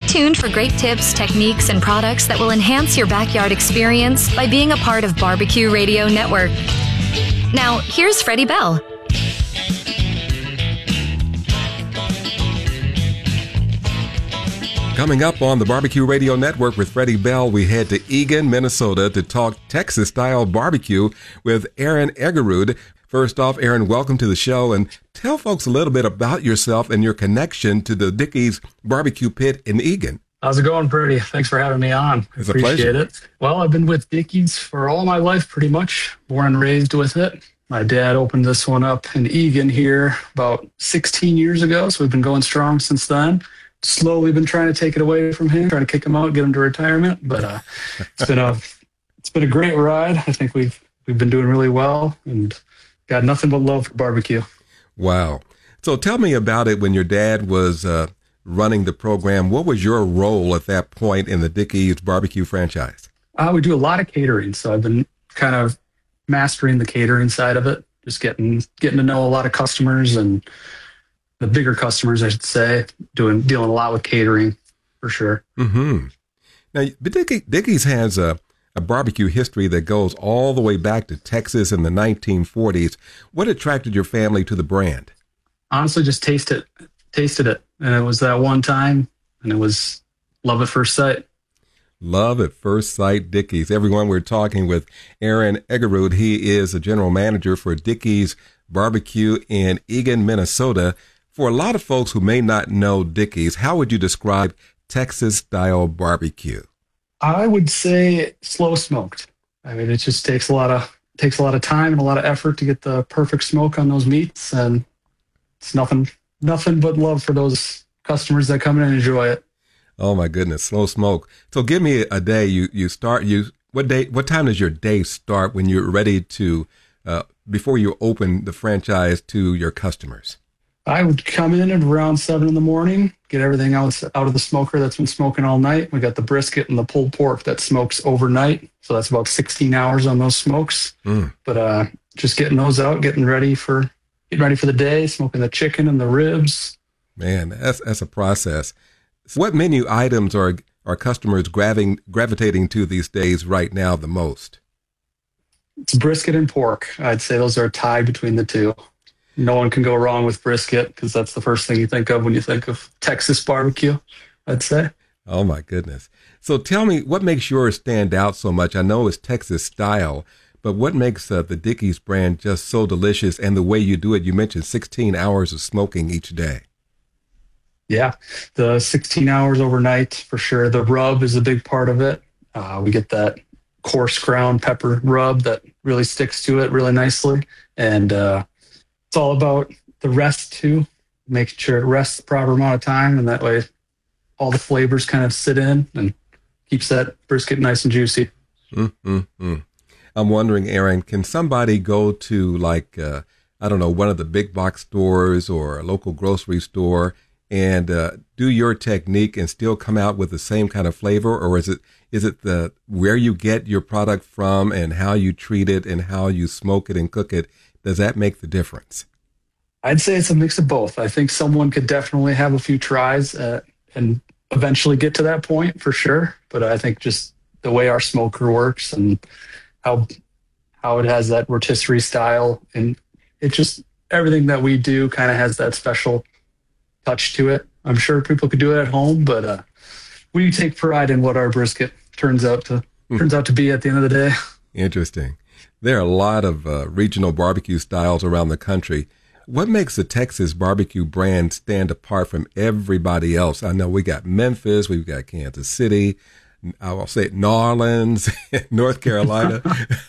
tuned for great tips, techniques, and products that will enhance your backyard experience by being a part of Barbecue Radio Network. Now, here's Freddie Bell. Coming up on the Barbecue Radio Network with Freddie Bell, we head to Eagan, Minnesota to talk Texas-style barbecue with Aaron Eggerud. First off, Aaron, welcome to the show, and tell folks a little bit about yourself and your connection to the Dickey's Barbecue Pit in Eagan. How's it going, Freddie? Thanks for having me on. It's Appreciate it. Well, I've been with Dickey's for all my life, pretty much. Born and raised with it. My dad opened this one up in Eagan here about 16 years ago, so we've been going strong since then. Slowly been trying to take it away from him, trying to kick him out, get him to retirement. But it's been a great ride. I think we've been doing really well and got nothing but love for barbecue. Wow. So tell me about it when your dad was running the program. What was your role at that point in the Dickey's barbecue franchise? We do a lot of catering, so I've been kind of mastering the catering side of it, just getting to know a lot of customers and the bigger customers, I should say, dealing a lot with catering for sure. Mm-hmm. Now, Dickey's has a barbecue history that goes all the way back to Texas in the 1940s. What attracted your family to the brand? Honestly, just tasted it. And it was that one time, and it was love at first sight. Love at first sight, Dickey's. Everyone, we're talking with Aaron Eggerud. He is a general manager for Dickey's Barbecue in Eagan, Minnesota. For a lot of folks who may not know Dickey's, how would you describe Texas-style barbecue? I would say slow smoked. I mean, it just takes a lot of time and a lot of effort to get the perfect smoke on those meats, and it's nothing but love for those customers that come in and enjoy it. Oh my goodness, slow smoke. So give me a day. What time does your day start when you're ready to before you open the franchise to your customers? I would come in at around 7 in the morning, get everything out of the smoker that's been smoking all night. We got the brisket and the pulled pork that smokes overnight. So that's about 16 hours on those smokes. But just getting those out, getting ready for the day, smoking the chicken and the ribs. Man, that's a process. So what menu items are customers gravitating to these days right now the most? It's brisket and pork. I'd say those are a tie between the two. No one can go wrong with brisket because that's the first thing you think of when you think of Texas barbecue, I'd say. Oh, my goodness. So tell me, what makes yours stand out so much? I know it's Texas style, but what makes the Dickey's brand just so delicious and the way you do it? You mentioned 16 hours of smoking each day. Yeah, the 16 hours overnight for sure. The rub is a big part of it. We get that coarse ground pepper rub that really sticks to it really nicely. And it's all about the rest too, making sure it rests the proper amount of time, and that way all the flavors kind of sit in and keeps that brisket nice and juicy. I'm wondering, Aaron, can somebody go to one of the big box stores or a local grocery store and do your technique and still come out with the same kind of flavor? Or is it the where you get your product from and how you treat it and how you smoke it and cook it? Does that make the difference? I'd say it's a mix of both. I think someone could definitely have a few tries and eventually get to that point for sure. But I think just the way our smoker works and how it has that rotisserie style, and it just everything that we do kind of has that special touch to it. I'm sure people could do it at home, but we take pride in what our brisket turns out to be at the end of the day. Interesting. There are a lot of regional barbecue styles around the country. What makes the Texas barbecue brand stand apart from everybody else? I know we got Memphis, we've got Kansas City, I will say New Orleans, North Carolina.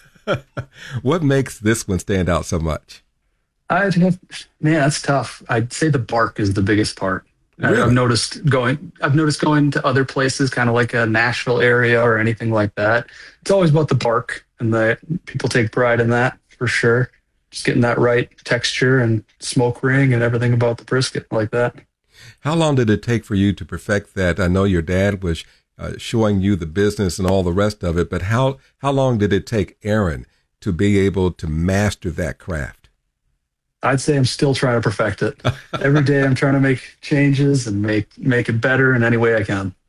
What makes this one stand out so much? Man, that's tough. I'd say the bark is the biggest part. Really? I've noticed going to other places, kind of like a Nashville area or anything like that. It's always about the bark, and people take pride in that for sure. Just getting that right texture and smoke ring and everything about the brisket like that. How long did it take for you to perfect that? I know your dad was showing you the business and all the rest of it, but how long did it take Aaron to be able to master that craft? I'd say I'm still trying to perfect it. Every day I'm trying to make changes and make it better in any way I can.